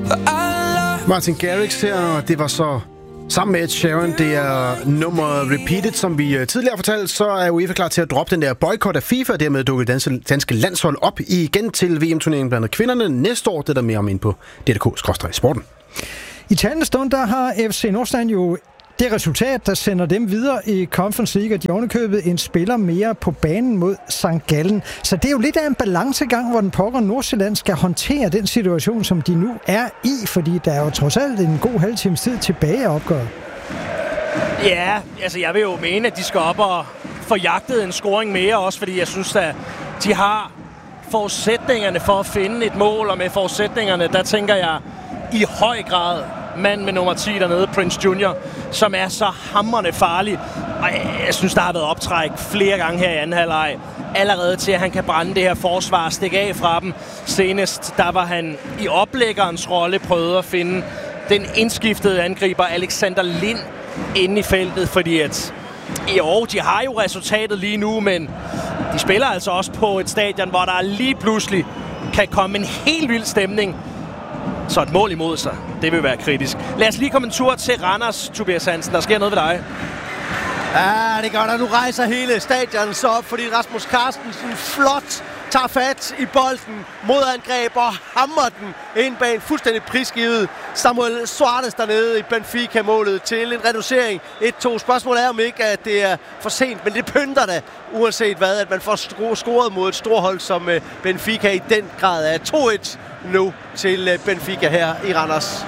Martin Garrix her, og det var så sammen med Ed Sheeran. Det er nummeret Repeated, som vi tidligere fortalte, så er UEFA klar til at droppe den der boykot af FIFA, og dermed dukke danske landshold op igen til VM-turneringen blandt kvinderne næste år. Det er der mere om ind på DDK/sporten. I talende stund, der har FC Nordsjælland jo det resultat, der sender dem videre i Conference League, og de ovenikøbet en spiller mere på banen mod St. Gallen. Så det er jo lidt af en balancegang, hvor den pokker Nordsjælland skal håndtere den situation, som de nu er i, fordi der er jo trods alt en god halv times tid tilbage at opgøre. Ja, altså jeg vil jo mene, at de skal op og få jagtet en scoring mere, også fordi jeg synes, at de har forudsætningerne for at finde et mål, og med forudsætningerne, der tænker jeg i høj grad mand med nummer 10 dernede, Prince Junior, som er så hamrende farlig. Og jeg synes, der har været optræk flere gange her i anden halvleg. Allerede til, at han kan brænde det her forsvar og stikke af fra dem. Senest, der var han i oplæggerens rolle prøvet at finde den indskiftede angriber Alexander Lind inde i feltet, fordi at jo, de har jo resultatet lige nu, men de spiller altså også på et stadion, hvor der lige pludselig kan komme en helt vild stemning. Så et mål imod sig, det vil være kritisk. Lad os lige komme en tur til Randers, Tobias Hansen. Der sker noget ved dig. Ja, det gør der. Nu rejser hele stadion så op, fordi Rasmus Carstensen flot tager fat i bolden, modangreb og hammer den ind bag en fuldstændig prisgivet Samuel Suarez dernede i Benfica-målet til en reducering 1-2. Spørgsmålet er om ikke, at det er for sent, men det pynter da, uanset hvad, at man får scoret mod et storhold som Benfica i den grad er 2-1 nu til Benfica her i Randers.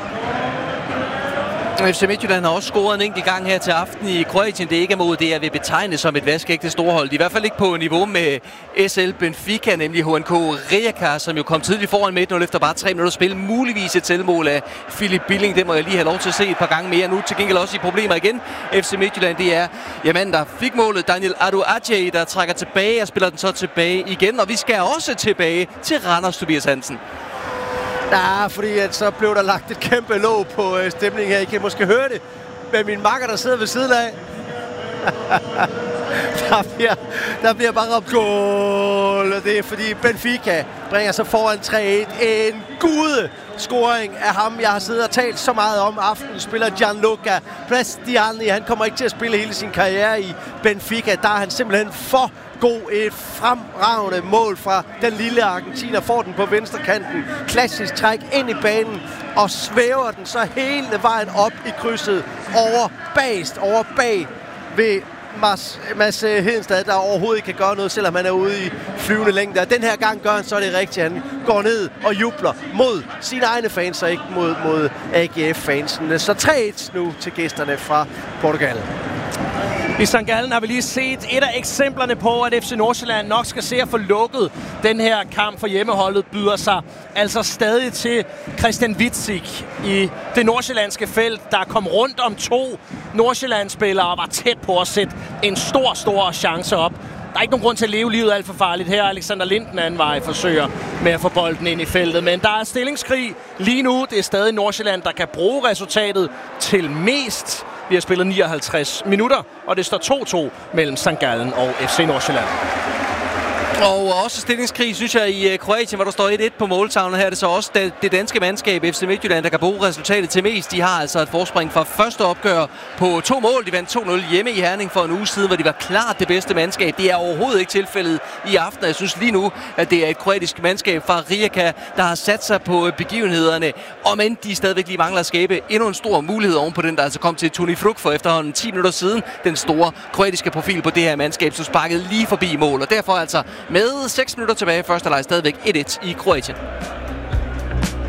FC Midtjylland har også scoret en enkelt gang her til aften i Kroatien. Det er ikke mod det, jeg vil betegne som et vaskeægte storhold. De er i hvert fald ikke på niveau med SL Benfica, nemlig HNK Rijeka, som jo kom tidligt foran med 1-0 efter bare 3 minutter spil. Muligvis et selvmål af Philip Billing. Det må jeg lige have lov til at se et par gange mere. Nu til gengæld også i problemer igen. FC Midtjylland, det er manden, der fik målet, Daniel Aduadje, der trækker tilbage og spiller den så tilbage igen. Og vi skal også tilbage til Randers, Tobias Hansen. Ja, fordi at så blev der lagt et kæmpe låg på stemningen her. I kan måske høre det med min makker, der sidder ved siden af. der bliver bare råbt goal, og det er fordi Benfica bringer sig foran 3-1. En gude scoring af ham, jeg har siddet og talt så meget om aftenen, spiller Gianluca Prestiani. Han kommer ikke til at spille hele sin karriere i Benfica. Der er han simpelthen for god. Et fremragende mål fra den lille argentiner. Får den på venstrekanten. Klassisk træk ind i banen og svæver den så hele vejen op i krydset over bag ved Mads Hedenstad, der overhovedet ikke kan gøre noget, selvom han er ude i flyvende længde. Den her gang gør han så det rigtigt. Han går ned og jubler mod sine egne fans og ikke mod AGF-fansen. Så 3-1 nu til gæsterne fra Portugal. I St. Gallen har vi lige set et af eksemplerne på, at FC Nordsjælland nok skal se at få lukket den her kamp for hjemmeholdet, byder sig altså stadig til Christian Witzig i det nordsjællandske felt, der kom rundt om 2 Nordsjælland-spillere og var tæt på at sætte en stor chance op. Der er ikke nogen grund til at leve livet alt for farligt her. Alexander Lind den anden vej forsøger med at få bolden ind i feltet. Men der er stillingskrig lige nu. Det er stadig Nordsjælland, der kan bruge resultatet til mest. Vi har spillet 59 minutter, og det står 2-2 mellem St. Gallen og FC Nordsjælland. Og også stillingskrig, synes jeg, i Kroatien, hvor der står 1-1 på måltavlen. Her er det så også det danske mandskab, FC Midtjylland, der kan bruge resultatet til mest. De har altså et forspring fra første opgør på 2 mål. De vandt 2-0 hjemme i Herning for en uge siden, hvor de var klart det bedste mandskab. Det er overhovedet ikke tilfældet i aften. Jeg synes lige nu, at det er et kroatisk mandskab fra Rijeka, der har sat sig på begivenhederne. Og men de stadigvæk lige mangler at skabe endnu en stor mulighed oven på den, der altså kom til Toni Fruk for efterhånden 10 minutter siden. Den store kroatiske profil på det her mandskab, så sparkede lige forbi mål. Og derfor altså med 6 minutter tilbage i første leg stadigvæk 1-1 i Kroatien.